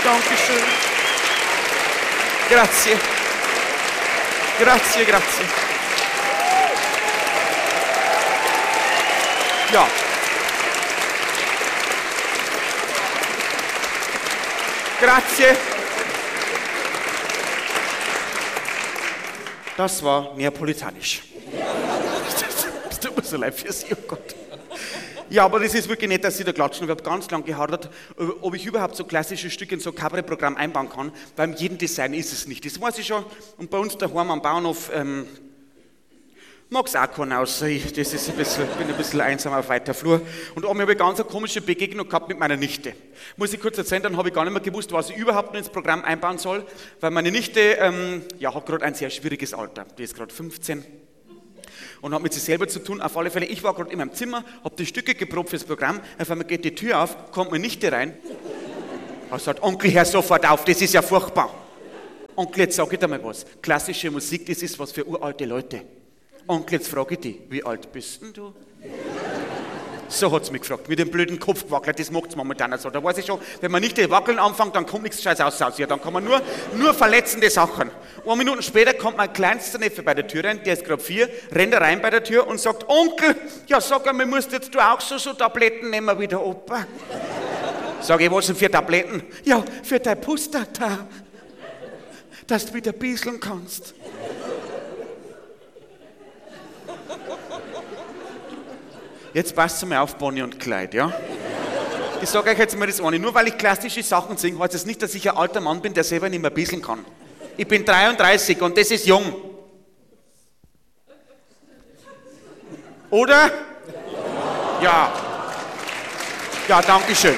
Dankeschön. Grazie. Grazie, grazie. Ja. Grazie. Das war neapolitanisch. Das tut mir so leid für Sie, oh Gott. Ja, aber das ist wirklich nicht, dass Sie da klatschen. Ich habe ganz lange gehadert, ob ich überhaupt so klassische Stücke in so ein Kabarettprogramm einbauen kann. Beim jeden Design ist es nicht. Das weiß ich schon. Und bei uns daheim am Bauernhof mag es auch keiner außer ich. Das ist bin ein bisschen einsam auf weiter Flur. Und einmal habe ich ganz eine komische Begegnung gehabt mit meiner Nichte. Muss ich kurz erzählen, dann habe ich gar nicht mehr gewusst, was ich überhaupt noch ins Programm einbauen soll, weil meine Nichte hat gerade ein sehr schwieriges Alter. Die ist gerade 15. Und hat mit sich selber zu tun. Auf alle Fälle, ich war gerade in meinem Zimmer, habe die Stücke geprobt fürs Programm, auf einmal geht die Tür auf, kommt meine Nichte rein. Er sagt, Onkel, hör sofort auf, das ist ja furchtbar. Onkel, jetzt sag ich dir mal was. Klassische Musik, das ist was für uralte Leute. Onkel, jetzt frage ich dich, wie alt bist denn du? So hat sie mich gefragt, mit dem blöden Kopf gewackelt, das macht es momentan so. Da weiß ich schon, wenn man nicht wackeln anfängt, dann kommt nichts Scheiß aus. Ja, dann kann man nur verletzende Sachen. 1 Minute später kommt mein kleinster Neffe bei der Tür rein, der ist gerade 4, rennt er rein bei der Tür und sagt, Onkel, ja sag einmal, musst jetzt du auch so Tabletten nehmen wie der Opa? Sag ich, was denn für Tabletten? Ja, für dein Pustata, dass du wieder bieseln kannst. Jetzt passt mal auf, Bonnie und Clyde, ja? Ich sage euch jetzt mal das eine, nur weil ich klassische Sachen singe, heißt es nicht, dass ich ein alter Mann bin, der selber nicht mehr bieseln kann. Ich bin 33 und das ist jung. Oder? Ja. Ja, danke schön.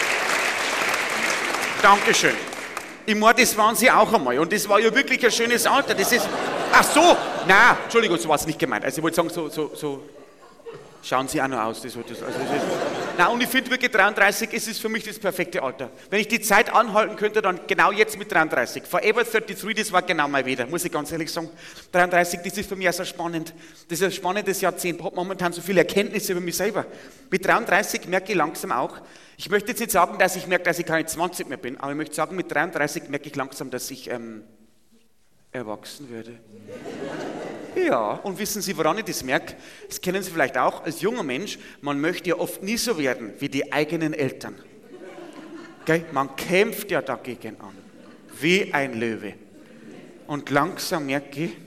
Dankeschön. Ich meine, das waren Sie auch einmal und das war ja wirklich ein schönes Alter. Das ist... Ach so! Nein, Entschuldigung, so war es nicht gemeint. Also ich wollte sagen, so schauen Sie auch noch aus. Nein, und ich finde wirklich 33 ist es für mich das perfekte Alter. Wenn ich die Zeit anhalten könnte, dann genau jetzt mit 33. Forever 33, das war genau mal wieder, muss ich ganz ehrlich sagen. 33, das ist für mich auch so spannend. Das ist ein spannendes Jahrzehnt. Ich habe momentan so viele Erkenntnisse über mich selber. Mit 33 merke ich langsam auch, ich möchte jetzt nicht sagen, dass ich merke, dass ich keine 20 mehr bin, aber ich möchte sagen, mit 33 merke ich langsam, dass ich erwachsen werde. Ja, und wissen Sie, woran ich das merke? Das kennen Sie vielleicht auch, als junger Mensch, man möchte ja oft nie so werden wie die eigenen Eltern. Gell? Man kämpft ja dagegen an, wie ein Löwe. Und langsam merke ich,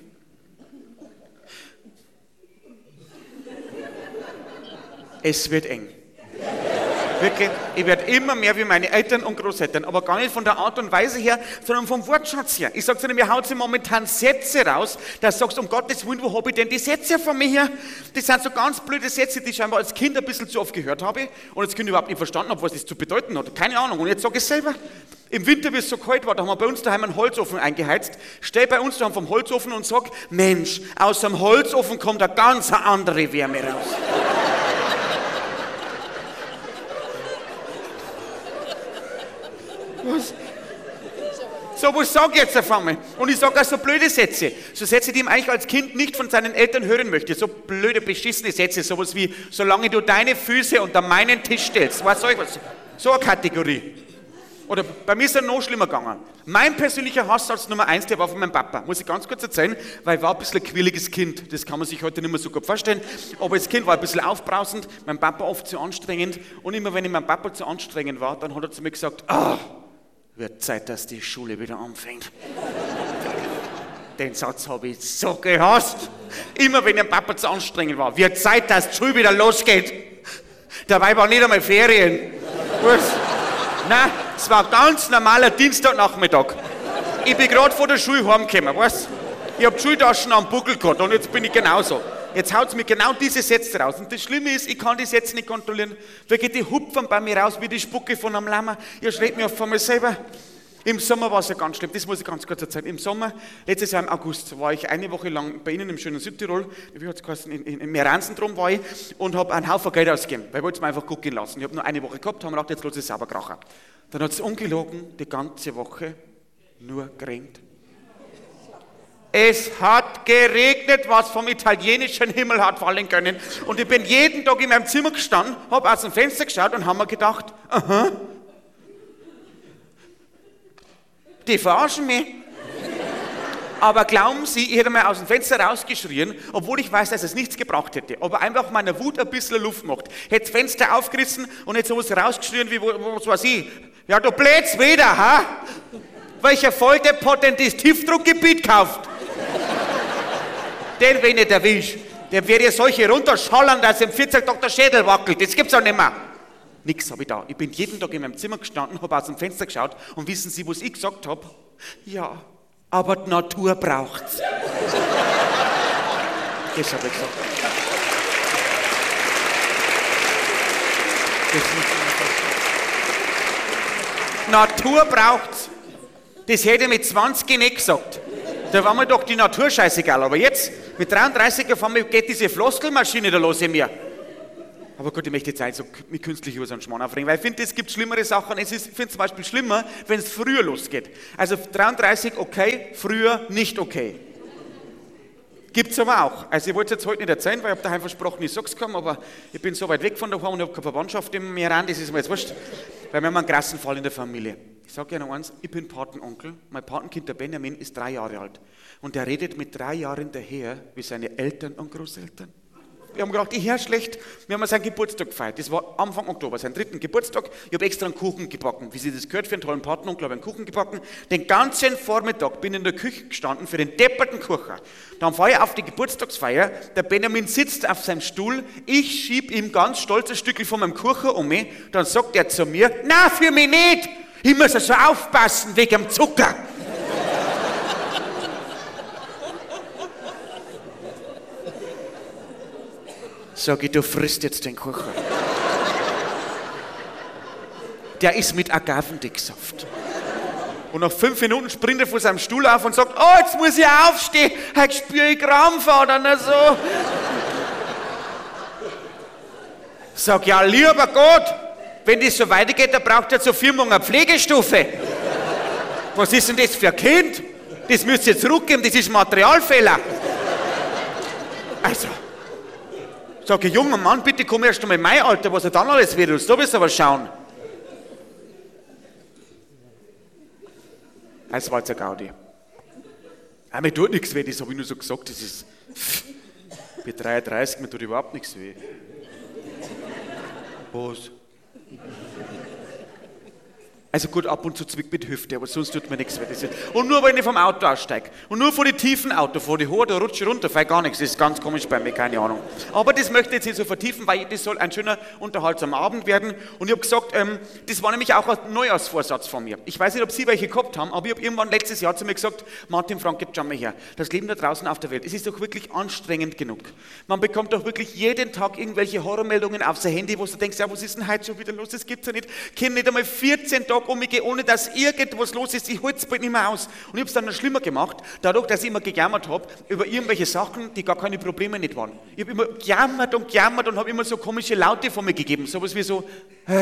es wird eng. Wirklich, ich werde immer mehr wie meine Eltern und Großeltern, aber gar nicht von der Art und Weise her, sondern vom Wortschatz her. Ich sage zu dir, mir haut sie momentan Sätze raus, da sagst du, um Gottes Willen, wo habe ich denn die Sätze von mir her? Das sind so ganz blöde Sätze, die ich scheinbar als Kind ein bisschen zu oft gehört habe und als Kind überhaupt nicht verstanden habe, was das zu bedeuten hat. Keine Ahnung. Und jetzt sage ich es selber. Im Winter, wie es so kalt war, da haben wir bei uns daheim einen Holzofen eingeheizt. Stell bei uns daheim vom Holzofen und sag, Mensch, aus dem Holzofen kommt eine ganz andere Wärme raus. Was? So, was sage ich jetzt auf einmal? Und ich sage auch so blöde Sätze. So Sätze, die man eigentlich als Kind nicht von seinen Eltern hören möchte. So blöde, beschissene Sätze. Sowas wie, solange du deine Füße unter meinen Tisch stellst. Was soll ich was? So eine Kategorie. Oder bei mir ist es noch schlimmer gegangen. Mein persönlicher Hasssatz Nummer 1, der war von meinem Papa. Muss ich ganz kurz erzählen, weil ich war ein bisschen ein quirliges Kind. Das kann man sich heute nicht mehr so gut vorstellen. Aber als Kind war ich ein bisschen aufbrausend, mein Papa oft zu anstrengend. Und immer wenn ich meinem Papa zu anstrengend war, dann hat er zu mir gesagt, wird Zeit, dass die Schule wieder anfängt. Den Satz habe ich so gehasst. Immer wenn mein Papa zu anstrengend war, wird Zeit, dass die Schule wieder losgeht. Dabei war nicht einmal Ferien. Was? Nein, es war ein ganz normaler Dienstagnachmittag. Ich bin gerade von der Schule heimgekommen, weißt du? Ich habe die Schultaschen am Buckel gehabt und jetzt bin ich genauso. Jetzt haut es mir genau diese Sätze raus. Und das Schlimme ist, ich kann die Sätze nicht kontrollieren. Wirklich, die hupfen bei mir raus wie die Spucke von einem Lama. Ihr schlägt mich auf von mir selber. Im Sommer war es ja ganz schlimm, das muss ich ganz kurz erzählen. Im Sommer, letztes Jahr im August, war ich eine Woche lang bei Ihnen im schönen Südtirol, wie hat es geheißen, in Meransen drum war ich und habe einen Haufen Geld ausgegeben, weil ich wollte es mir einfach gut gehen lassen. Ich habe nur eine Woche gehabt, haben gedacht, jetzt los ist Sauberkracher. Dann hat es ungelogen die ganze Woche nur geregnet. Es hat geregnet, was vom italienischen Himmel hat fallen können. Und ich bin jeden Tag in meinem Zimmer gestanden, habe aus dem Fenster geschaut und habe mir gedacht, aha, Die verarschen mich. Aber glauben Sie, ich hätte mal aus dem Fenster rausgeschrien, obwohl ich weiß, dass es nichts gebracht hätte. Aber einfach meiner Wut ein bisschen Luft macht. Hätte das Fenster aufgerissen und hätte sowas rausgeschrien wie, was weiß ich. Ja, du blätst wieder, ha? Welcher Volldepotent das Tiefdruckgebiet kauft? Den, wenn ich nicht erwisch, der wird ja solche runterschallern, dass im 40 Tag der Schädel wackelt. Das gibt's auch nicht mehr. Nix habe ich da. Ich bin jeden Tag in meinem Zimmer gestanden, habe aus dem Fenster geschaut und wissen Sie, was ich gesagt habe? Ja, aber die Natur braucht's. Das habe ich gesagt. Natur braucht's. Das hätte ich mit 20 nicht gesagt. Da war mir doch die Natur scheißegal. Aber jetzt, mit 33 auf einmal geht diese Floskelmaschine da los in mir. Aber gut, ich möchte jetzt nicht so mit künstlich was an Schmarrn aufregen, weil ich finde, es gibt schlimmere Sachen. Ich finde es zum Beispiel schlimmer, wenn es früher losgeht. Also 33 okay, früher nicht okay. Gibt es aber auch. Also ich wollte es jetzt heute nicht erzählen, weil ich habe daheim versprochen, ich sag's kaum, aber ich bin so weit weg von daheim und ich habe keine Verwandtschaft im Iran, das ist mir jetzt wurscht, weil wir haben einen krassen Fall in der Familie. Ich sage Ihnen eins, ich bin Patenonkel, mein Patenkind, der Benjamin, ist 3 Jahre alt und der redet mit 3 Jahren daher wie seine Eltern und Großeltern. Wir haben gedacht, ich höre schlecht, wir haben seinen Geburtstag gefeiert, das war Anfang Oktober, seinen 3. Geburtstag, ich habe extra einen Kuchen gebacken, wie sie das gehört für einen tollen Patenonkel, habe ich einen Kuchen gebacken, den ganzen Vormittag bin ich in der Küche gestanden für den depperten Kuchen. Dann fahre ich auf die Geburtstagsfeier, der Benjamin sitzt auf seinem Stuhl, ich schiebe ihm ganz stolz ein Stückchen von meinem Kuchen um mich, dann sagt er zu mir, na für mich nicht, ich muss also aufpassen wegen dem Zucker. Sag ich, du frisst jetzt den Kuchen. Der ist mit Agavendicksaft. Und nach 5 Minuten springt er von seinem Stuhl auf und sagt, oh, jetzt muss ich aufstehen, heute spüre ich Krampfadern oder so. Sag, ja, lieber Gott, wenn das so weitergeht, dann braucht er zur Firmung eine Pflegestufe. Was ist denn das für ein Kind? Das müsst ihr zurückgeben, das ist Materialfehler. Also, sag ich, junger Mann, bitte komm erst einmal in mein Alter, was er dann alles wird, da willst du aber schauen. Das war jetzt ein Gaudi. Mir tut nichts weh, das habe ich nur so gesagt, das ist, ich bin 33, mir tut überhaupt nichts weh. Was? Also gut, ab und zu zwickt mit Hüfte, aber sonst tut mir nichts weh. Und nur, wenn ich vom Auto aussteige. Und nur von den tiefen Auto, von den hohen, da rutsche ich runter, fällt gar nichts. Das ist ganz komisch bei mir, keine Ahnung. Aber das möchte ich jetzt nicht so vertiefen, weil das soll ein schöner, unterhaltsamer Abend werden. Und ich habe gesagt, das war nämlich auch ein Neujahrsvorsatz von mir. Ich weiß nicht, ob Sie welche gehabt haben, aber ich habe irgendwann letztes Jahr zu mir gesagt, Martin Frank, jetzt schau mal her. Das Leben da draußen auf der Welt, es ist doch wirklich anstrengend genug. Man bekommt doch wirklich jeden Tag irgendwelche Horrormeldungen auf sein Handy, wo du denkst, ja, was ist denn heute schon wieder los? Das gibt's ja nicht. Ich kann nicht einmal 14 Tage um mich gehen, ohne dass irgendwas los ist. Ich halte es bald nicht mehr aus. Und ich habe es dann noch schlimmer gemacht, dadurch, dass ich immer gejammert habe über irgendwelche Sachen, die gar keine Probleme nicht waren. Ich habe immer gejammert und habe immer so komische Laute von mir gegeben. Sowas wie so.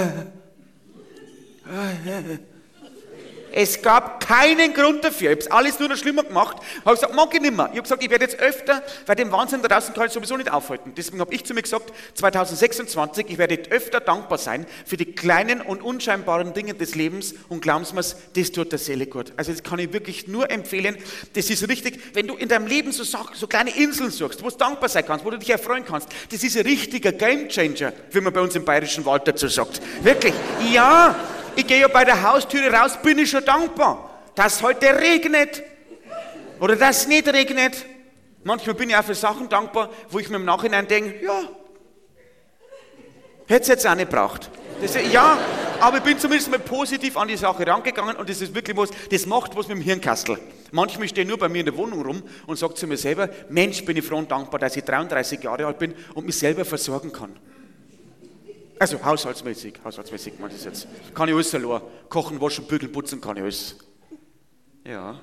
Es gab keinen Grund dafür. Ich habe es alles nur noch schlimmer gemacht. Ich habe gesagt, mag ich nicht mehr. Ich habe gesagt, ich werde jetzt öfter, weil den Wahnsinn da draußen kann ich sowieso nicht aufhalten. Deswegen habe ich zu mir gesagt, 2026, ich werde öfter dankbar sein für die kleinen und unscheinbaren Dinge des Lebens und glauben Sie mir, das tut der Seele gut. Also das kann ich wirklich nur empfehlen. Das ist richtig, wenn du in deinem Leben so kleine Inseln suchst, wo du dankbar sein kannst, wo du dich erfreuen kannst, das ist ein richtiger Gamechanger, wie man bei uns im Bayerischen Wald dazu sagt. Wirklich, ja. Ich gehe ja bei der Haustüre raus, bin ich schon dankbar, dass es heute regnet oder dass es nicht regnet. Manchmal bin ich auch für Sachen dankbar, wo ich mir im Nachhinein denke, ja, hätte es jetzt auch nicht gebraucht. Ja, aber ich bin zumindest mal positiv an die Sache rangegangen und das ist wirklich was, das macht was mit dem Hirnkastel. Manchmal stehe ich nur bei mir in der Wohnung rum und sage zu mir selber, Mensch, bin ich froh und dankbar, dass ich 33 Jahre alt bin und mich selber versorgen kann. Also haushaltsmäßig, man das jetzt. Kann ich alles allein. Kochen, waschen, bügeln, putzen kann ich alles. Ja.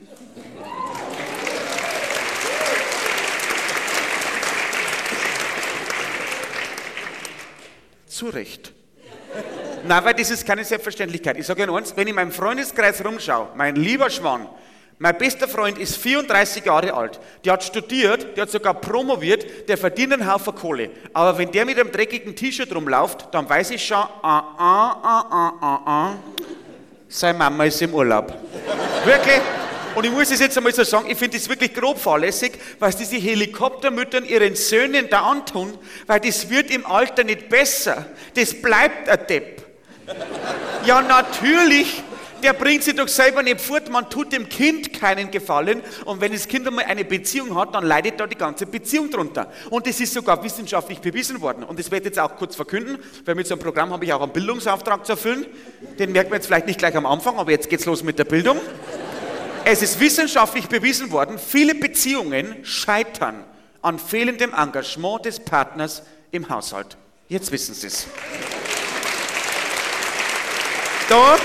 Zu Recht. Nein, weil das ist keine Selbstverständlichkeit. Ich sage Ihnen eins, wenn ich in meinem Freundeskreis rumschaue, mein lieber Schwan, mein bester Freund ist 34 Jahre alt, der hat studiert, der hat sogar promoviert, der verdient einen Haufen Kohle. Aber wenn der mit einem dreckigen T-Shirt rumläuft, dann weiß ich schon, seine Mama ist im Urlaub. Wirklich. Und ich muss es jetzt einmal so sagen, ich finde das wirklich grob fahrlässig, was diese Helikoptermüttern ihren Söhnen da antun, weil das wird im Alter nicht besser. Das bleibt ein Depp. Ja, natürlich, der bringt sich doch selber nicht fort, man tut dem Kind keinen Gefallen und wenn das Kind einmal eine Beziehung hat, dann leidet da die ganze Beziehung drunter. Und das ist sogar wissenschaftlich bewiesen worden. Und das werde ich jetzt auch kurz verkünden, weil mit so einem Programm habe ich auch einen Bildungsauftrag zu erfüllen. Den merkt man jetzt vielleicht nicht gleich am Anfang, aber jetzt geht's los mit der Bildung. Es ist wissenschaftlich bewiesen worden, viele Beziehungen scheitern an fehlendem Engagement des Partners im Haushalt. Jetzt wissen Sie es. Da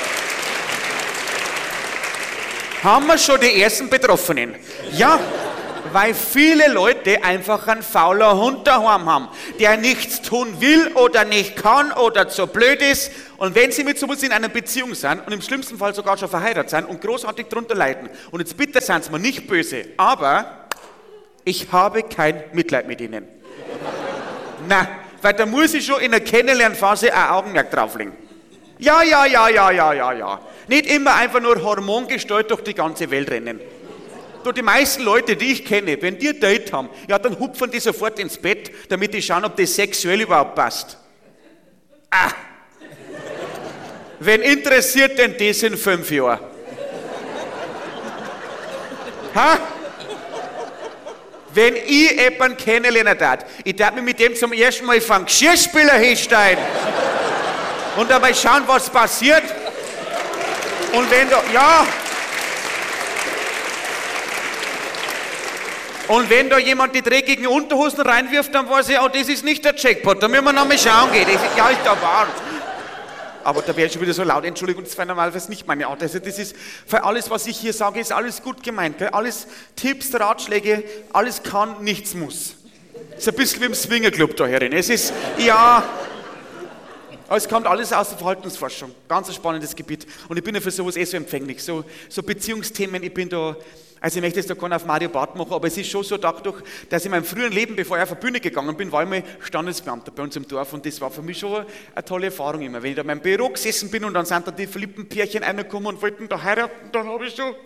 haben wir schon die ersten Betroffenen. Ja, weil viele Leute einfach einen fauler Hund daheim haben, der nichts tun will oder nicht kann oder zu blöd ist. Und wenn sie mit sowas in einer Beziehung sind und im schlimmsten Fall sogar schon verheiratet sind und großartig darunter leiden, und jetzt bitte seien Sie mir nicht böse, aber ich habe kein Mitleid mit ihnen. Nein, weil da muss ich schon in der Kennenlernphase ein Augenmerk drauflegen. Ja. Nicht immer einfach nur hormongesteuert durch die ganze Welt rennen. Du, die meisten Leute, die ich kenne, wenn die ein Date haben, ja, dann hupfen die sofort ins Bett, damit die schauen, ob das sexuell überhaupt passt. Ah! Wen interessiert denn das in 5 Jahren? Ha? Wenn ich jemanden kennenlernen darf, ich darf mich mit dem zum ersten Mal vom Geschirrspüler hinstellen und dabei schauen, was passiert. Und wenn du, ja, und wenn da jemand die dreckigen Unterhosen reinwirft, dann weiß ich, oh, das ist nicht der Jackpot, da müssen wir noch mal schauen gehen. Ja, ist da wahr. Aber da wäre ich schon wieder so laut, Entschuldigung, das wäre normalerweise nicht meine Art. Also das ist, für alles, was ich hier sage, ist alles gut gemeint. Gell? Alles Tipps, Ratschläge, alles kann, nichts muss. Ist ein bisschen wie im Swingerclub da herin. Es ist, ja, es kommt alles aus der Verhaltensforschung. Ganz ein spannendes Gebiet. Und ich bin ja für sowas so empfänglich. So Beziehungsthemen, ich bin da, also ich möchte jetzt da keinen auf Mario Barth machen, aber es ist schon so dadurch, dass ich in meinem früheren Leben, bevor ich auf die Bühne gegangen bin, war ich mal Standesbeamter bei uns im Dorf und das war für mich schon eine tolle Erfahrung immer. Wenn ich da in meinem Büro gesessen bin und dann sind da die verliebten Pärchen reingekommen und wollten da heiraten, dann habe ich schon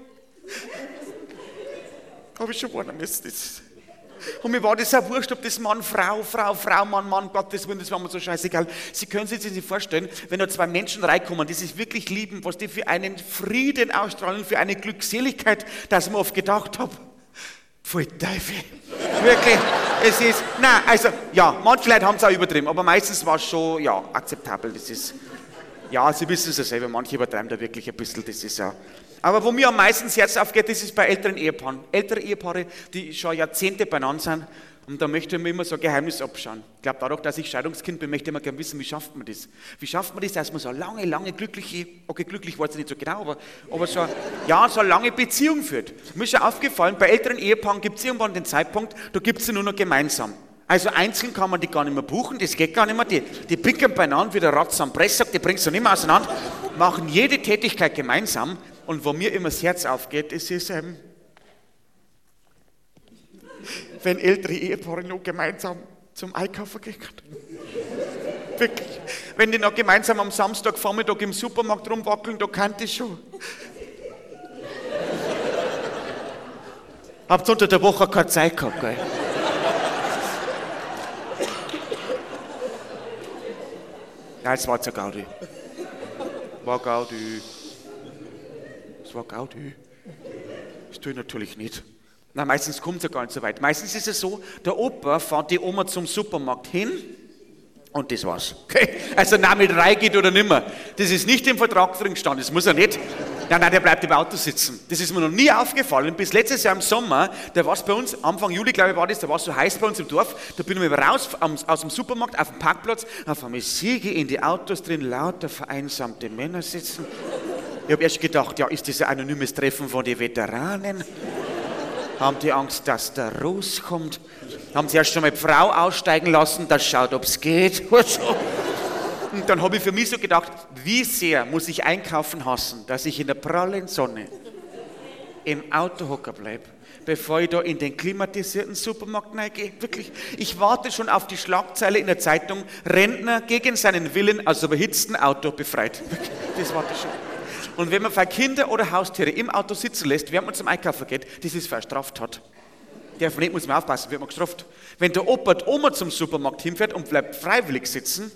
warnen müssen. Und mir war das auch wurscht, ob das Mann, Frau, Mann, Gottes Willen, das war mir so scheißegal. Sie können sich das nicht vorstellen, wenn da zwei Menschen reinkommen, die sich wirklich lieben, was die für einen Frieden ausstrahlen, für eine Glückseligkeit, dass ich mir oft gedacht habe, voll Teufel. Wirklich, es ist, nein, also, ja, manche Leute haben es auch übertrieben, aber meistens war es schon, ja, akzeptabel, das ist, ja, Sie wissen es ja selber, manche übertreiben da wirklich ein bisschen, das ist ja. Aber wo mir am meisten das Herz aufgeht, das ist bei älteren Ehepaaren. Ältere Ehepaare, die schon Jahrzehnte beieinander sind, und da möchte ich mir immer so ein Geheimnis abschauen. Ich glaube, dadurch, dass ich Scheidungskind bin, möchte ich immer gerne wissen, wie schafft man das? Wie schafft man das, dass man so eine lange glückliche, okay, glücklich war es nicht so genau, aber so, ja, so eine lange Beziehung führt. Mir ist schon aufgefallen, bei älteren Ehepaaren gibt es irgendwann den Zeitpunkt, da gibt es sie nur noch gemeinsam. Also einzeln kann man die gar nicht mehr buchen, das geht gar nicht mehr. Die picken beieinander wie der Ratz am Presssack, die bringst du nicht mehr auseinander, machen jede Tätigkeit gemeinsam. Und wo mir immer das Herz aufgeht, ist es, wenn ältere Ehepaare noch gemeinsam zum Einkaufen gehen. Wirklich. Wenn die noch gemeinsam am Samstagvormittag im Supermarkt rumwackeln, da kann ich schon. Habt unter der Woche keine Zeit gehabt, gell? Nein, es war zu Gaudi. War Gaudi. Das tue ich natürlich nicht. Na, meistens kommt es ja gar nicht so weit. Meistens ist es so, der Opa fährt die Oma zum Supermarkt hin und das war's. Okay? Also nein, mit reingeht oder nimmer. Das ist nicht im Vertrag drin gestanden, das muss er nicht. Nein, der bleibt im Auto sitzen. Das ist mir noch nie aufgefallen. Bis letztes Jahr im Sommer, da war es bei uns, Anfang Juli glaube ich war das, da war es so heiß bei uns im Dorf, da bin ich mal raus aus dem Supermarkt auf dem Parkplatz, auf einmal Siege in die Autos drin, lauter vereinsamte Männer sitzen. Ich habe erst gedacht, ja, ist das ein anonymes Treffen von den Veteranen? Haben die Angst, dass der Ruß kommt? Haben sie erst schon mal die Frau aussteigen lassen, das schaut, ob es geht. Und dann habe ich für mich so gedacht, wie sehr muss ich einkaufen hassen, dass ich in der prallen Sonne im Auto hocken bleibe, bevor ich da in den klimatisierten Supermarkt reingehe. Wirklich, ich warte schon auf die Schlagzeile in der Zeitung, Rentner gegen seinen Willen aus überhitzten Auto befreit. Das warte ich schon. Und wenn man für Kinder oder Haustiere im Auto sitzen lässt, während man zum Einkaufen geht, das ist für eine Straftat. Der von muss man aufpassen, wird man gestraft. Wenn der Opa die Oma zum Supermarkt hinfährt und bleibt freiwillig sitzen,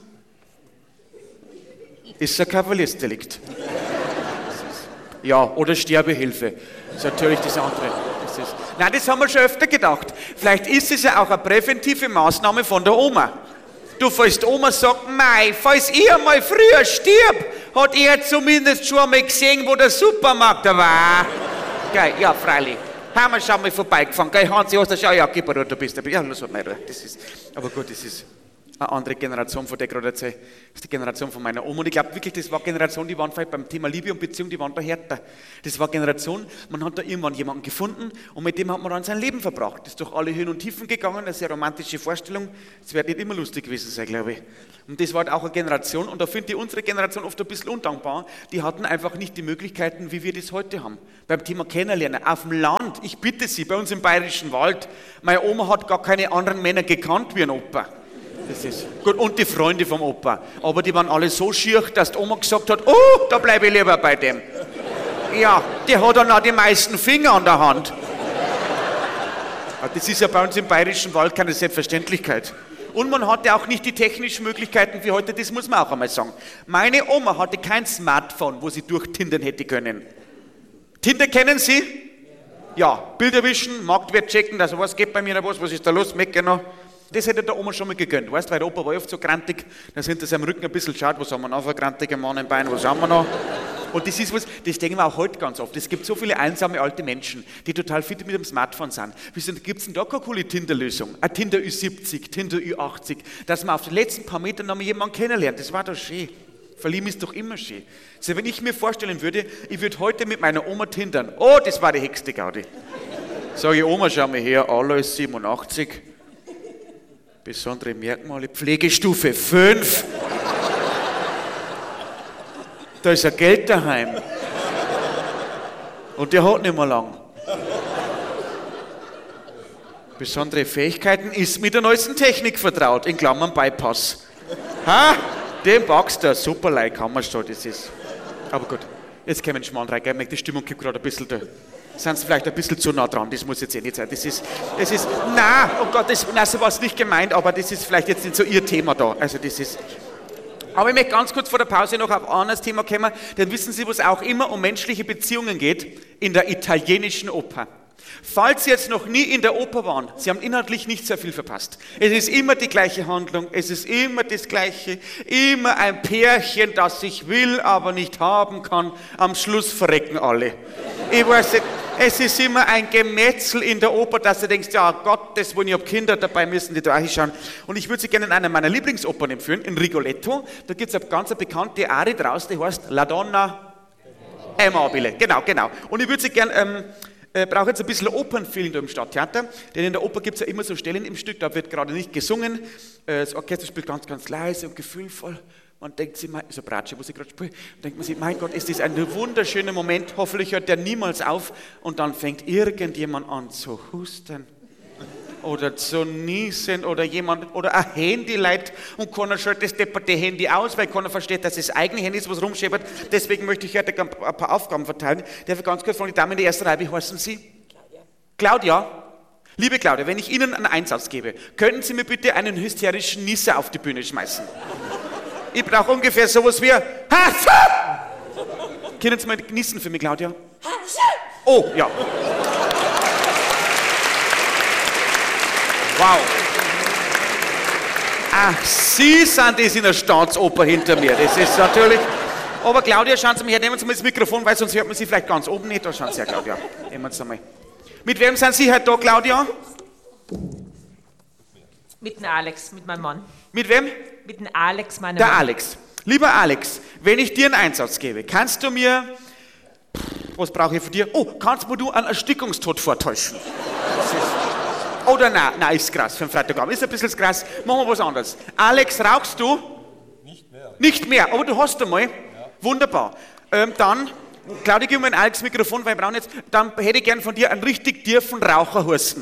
ist es ein Kavaliersdelikt. Ja, oder Sterbehilfe. Das ist natürlich das andere. Nein, das haben wir schon öfter gedacht. Vielleicht ist es ja auch eine präventive Maßnahme von der Oma. Du, falls die Oma sagt, mei, falls ich einmal früher stirb, hat er zumindest schon einmal gesehen, wo der Supermarkt da war. Geil, ja, freilich. Haben wir schon mal vorbeigefahren. Geil, Hansi, hast du schon? Ja, gib mir, du bist dabei. Ja, los, das ist, aber gut, das ist eine andere Generation, von der ich gerade erzähle. Das ist die Generation von meiner Oma. Und ich glaube wirklich, das war eine Generation, die waren vielleicht beim Thema Liebe und Beziehung, die waren da härter. Das war eine Generation, man hat da irgendwann jemanden gefunden und mit dem hat man dann sein Leben verbracht. Das ist durch alle Höhen und Tiefen gegangen, eine sehr romantische Vorstellung. Das wird nicht immer lustig gewesen sein, glaube ich. Und das war auch eine Generation, und da finde ich unsere Generation oft ein bisschen undankbar. Die hatten einfach nicht die Möglichkeiten, wie wir das heute haben. Beim Thema Kennenlernen, auf dem Land, ich bitte Sie, bei uns im Bayerischen Wald, meine Oma hat gar keine anderen Männer gekannt wie ein Opa. Das ist gut, und die Freunde vom Opa. Aber die waren alle so schier, dass die Oma gesagt hat, oh, da bleibe ich lieber bei dem. Ja, der hat dann auch die meisten Finger an der Hand. Das ist ja bei uns im Bayerischen Wald keine Selbstverständlichkeit. Und man hatte auch nicht die technischen Möglichkeiten wie heute, das muss man auch einmal sagen. Meine Oma hatte kein Smartphone, wo sie durchtindern hätte können. Tinder kennen Sie? Ja, Bilder wischen, Marktwert checken, also was geht bei mir noch was ist da los, meckern noch. Das hätte der Oma schon mal gegönnt, weißt du, weil der Opa war oft so grantig, dann sind das am Rücken ein bisschen schaut, was haben wir noch für grantige Mann im Bein, was haben wir noch? Und das ist was, das denken wir auch heute ganz oft. Es gibt so viele einsame alte Menschen, die total fit mit dem Smartphone sind. Wieso gibt es denn da keine coole Tinder-Lösung? Ein Tinder Ü70, Tinder Ü80, dass man auf den letzten paar Metern noch mal jemanden kennenlernt, das war doch schön. Verlieben ist doch immer schön. Also wenn ich mir vorstellen würde, ich würde heute mit meiner Oma tindern, oh, das war die höchste Gaudi. Sag ich, Oma, schau mal her, Alter ist 87. Besondere Merkmale, Pflegestufe 5. Da ist ein Geld daheim. Und der hat nicht mehr lang. Besondere Fähigkeiten, ist mit der neuesten Technik vertraut, in Klammern Bypass. Ha? Den packst du, super like, haben wir schon, das ist. Aber gut, jetzt kommen Schmarrn rein, gell? Die Stimmung gibt gerade ein bisschen da. Sind Sie vielleicht ein bisschen zu nah dran, das muss jetzt eh nicht sein. Das ist, nein, oh Gott, so war es nicht gemeint, aber das ist vielleicht jetzt nicht so Ihr Thema da. Also das ist. Aber ich möchte ganz kurz vor der Pause noch auf ein anderes Thema kommen, denn wissen Sie, wo es auch immer um menschliche Beziehungen geht? In der italienischen Oper. Falls Sie jetzt noch nie in der Oper waren, Sie haben inhaltlich nicht sehr viel verpasst. Es ist immer die gleiche Handlung, es ist immer das Gleiche, immer ein Pärchen, das sich will, aber nicht haben kann. Am Schluss verrecken alle. Ich weiß nicht, es ist immer ein Gemetzel in der Oper, dass du denkst, ja Gott, das wollen ich habe Kinder dabei, müssen die da hinschauen. Und ich würde Sie gerne in einer meiner Lieblingsopern empfehlen, in Rigoletto. Da gibt es eine ganz bekannte Arie draus, die heißt La Donna Amabile. Genau. Und ich würde Sie gerne... brauche jetzt ein bisschen Opernfeeling da im Stadttheater, denn in der Oper gibt es ja immer so Stellen im Stück, da wird gerade nicht gesungen, das Orchester spielt ganz, ganz leise und gefühlvoll. Man denkt sich, so Bratsche, wo sie gerade spielt, denkt man sich, mein Gott, ist das ein wunderschöner Moment, hoffentlich hört der niemals auf und dann fängt irgendjemand an zu husten oder zu niesen oder ein Handy leiht und keiner schaltet das depperte Handy aus, weil keiner versteht, dass es das eigene Handy ist, was rumschäbert. Deswegen möchte ich heute ein paar Aufgaben verteilen. Darf ich ganz kurz von die Dame in der ersten Reihe, wie heißen Sie? Claudia. Liebe Claudia, wenn ich Ihnen einen Einsatz gebe, könnten Sie mir bitte einen hysterischen Nieser auf die Bühne schmeißen? Ich brauche ungefähr sowas wie Können Sie mal niesen für mich, Claudia? Oh, ja. Wow. Ach, Sie sind das in der Staatsoper hinter mir. Das ist natürlich... Aber Claudia, schauen Sie mal her, nehmen Sie mal das Mikrofon, weil sonst hört man Sie vielleicht ganz oben nicht. Da schauen Sie her, Claudia. Nehmen Sie mal. Mit wem sind Sie heute da, Claudia? Mit dem Alex, mit meinem Mann. Mit wem? Mit dem Alex, meinem Der Mann. Alex. Lieber Alex, wenn ich dir einen Einsatz gebe, kannst du mir... Was brauche ich von dir? Oh, kannst du einen Erstickungstod vortäuschen? Oder nein, ist krass für einen Freitagabend. Ist ein bisschen krass. Machen wir was anderes. Alex, rauchst du? Nicht mehr. Nicht mehr, aber du hast einmal. Ja. Wunderbar. Dann, Claudia, gib mir ein Alex Mikrofon, weil wir brauchen jetzt. Dann hätte ich gern von dir einen richtig tiefen Raucherhusten.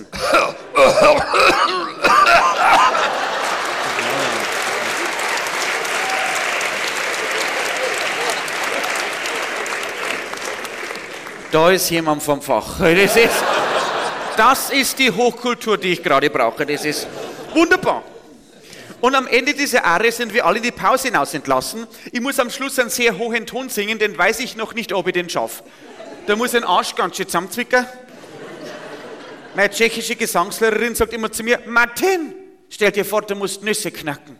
Da ist jemand vom Fach. Das ist die Hochkultur, die ich gerade brauche. Das ist wunderbar. Und am Ende dieser Arie sind wir alle in die Pause hinaus entlassen. Ich muss am Schluss einen sehr hohen Ton singen, den weiß ich noch nicht, ob ich den schaffe. Da muss ich den Arsch ganz schön zusammenzwicken. Meine tschechische Gesangslehrerin sagt immer zu mir, Martin, stell dir vor, du musst Nüsse knacken.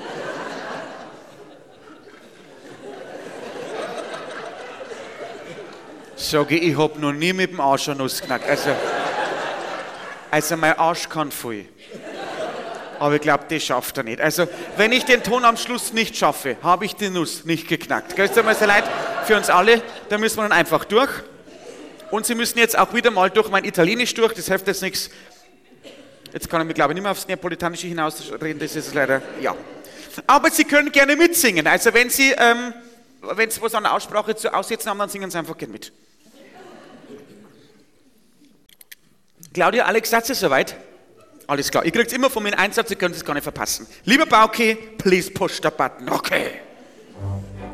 Sage ich hab noch nie mit dem Arsch eine Nuss knackt. Also mein Arsch kann viel. Aber ich glaube, das schafft er nicht. Also, wenn ich den Ton am Schluss nicht schaffe, habe ich die Nuss nicht geknackt. Es tut mir sehr leid für uns alle, da müssen wir dann einfach durch. Und Sie müssen jetzt auch wieder mal durch mein Italienisch durch, das hilft jetzt nichts. Jetzt kann ich mich, glaube ich, nicht mehr aufs Neapolitanische hinausreden, das ist leider, ja. Aber Sie können gerne mitsingen. Also, wenn Sie was an der Aussprache zu aussetzen haben, dann singen Sie einfach gerne mit. Claudia, Alex, seid ihr soweit? Alles klar. Ihr kriegt immer von mir einen Einsatz, ihr könnt es gar nicht verpassen. Lieber Bauke, please push the button. Okay.